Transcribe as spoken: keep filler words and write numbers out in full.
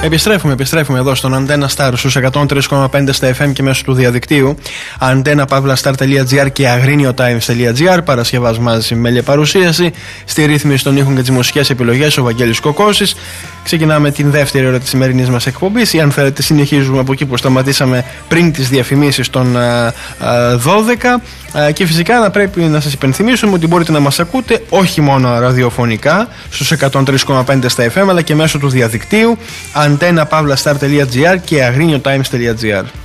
Επιστρέφουμε, επιστρέφουμε εδώ στον Antenna Star στους εκατόν τρία κόμμα πέντε στα εφ εμ και μέσω του διαδικτύου. antenna pavla star τελεία gr και agriniotimes τελεία gr. Παρασκευάσμα με παρουσίαση. Στη ρύθμιση των ήχων και τις μουσικές επιλογές ο Βαγγέλης Κοκώσης. Ξεκινάμε την δεύτερη ώρα της σημερινής μας εκπομπής. Ή αν θέλετε, συνεχίζουμε από εκεί που σταματήσαμε πριν τις διαφημίσεις των δώδεκα. Και φυσικά να πρέπει να σας υπενθυμίσουμε ότι μπορείτε να μας ακούτε όχι μόνο ραδιοφωνικά στους εκατόν τρία κόμμα πέντε στα εφ εμ, αλλά και μέσω του διαδικτύου antenna pavla star τελεία gr και agriniotimes τελεία gr.